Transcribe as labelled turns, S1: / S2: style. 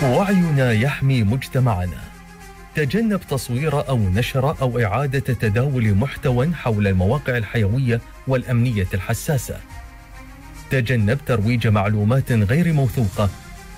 S1: وعينا يحمي مجتمعنا. تجنب تصوير أو نشر أو إعادة تداول محتوى حول المواقع الحيوية والأمنية الحساسة. تجنب ترويج معلومات غير موثوقة